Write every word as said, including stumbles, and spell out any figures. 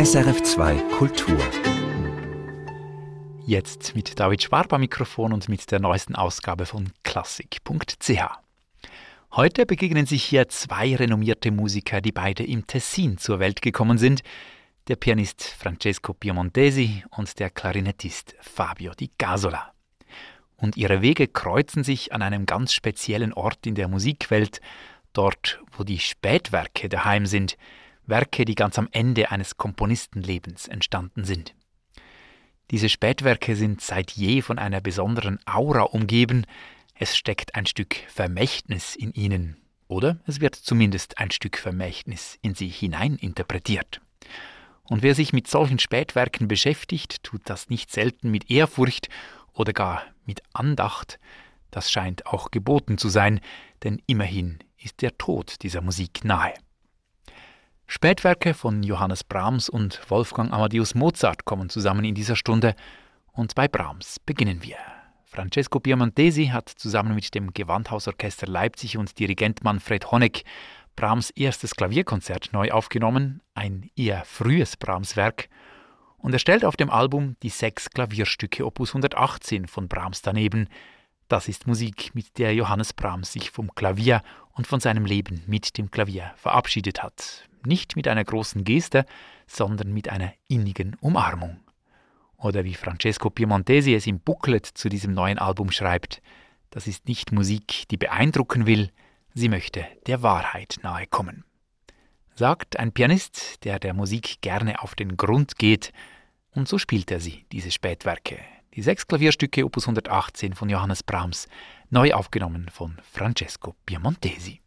S R F zwei Kultur. Jetzt mit David Schwab am Mikrofon und mit der neuesten Ausgabe von Klassik punkt c h. Heute begegnen sich hier zwei renommierte Musiker, die beide im Tessin zur Welt gekommen sind. Der Pianist Francesco Piemontesi und der Klarinettist Fabio Di Gasola. Und ihre Wege kreuzen sich an einem ganz speziellen Ort in der Musikwelt, dort, wo die Spätwerke daheim sind, Werke, die ganz am Ende eines Komponistenlebens entstanden sind. Diese Spätwerke sind seit je von einer besonderen Aura umgeben. Es steckt ein Stück Vermächtnis in ihnen. Oder es wird zumindest ein Stück Vermächtnis in sie hineininterpretiert. Und wer sich mit solchen Spätwerken beschäftigt, tut das nicht selten mit Ehrfurcht oder gar mit Andacht. Das scheint auch geboten zu sein, denn immerhin ist der Tod dieser Musik nahe. Spätwerke von Johannes Brahms und Wolfgang Amadeus Mozart kommen zusammen in dieser Stunde und bei Brahms beginnen wir. Francesco Piemontesi hat zusammen mit dem Gewandhausorchester Leipzig und Dirigent Manfred Honeck Brahms erstes Klavierkonzert neu aufgenommen, ein eher frühes Brahms-Werk, und er stellt auf dem Album die sechs Klavierstücke Opus hundertachtzehn von Brahms daneben. Das ist Musik, mit der Johannes Brahms sich vom Klavier und von seinem Leben mit dem Klavier verabschiedet hat. Nicht mit einer großen Geste, sondern mit einer innigen Umarmung. Oder wie Francesco Piemontesi es im Booklet zu diesem neuen Album schreibt: Das ist nicht Musik, die beeindrucken will, sie möchte der Wahrheit nahe kommen. Sagt ein Pianist, der der Musik gerne auf den Grund geht, und so spielt er sie, diese Spätwerke. Die sechs Klavierstücke Opus hundertachtzehn von Johannes Brahms, neu aufgenommen von Francesco Piemontesi.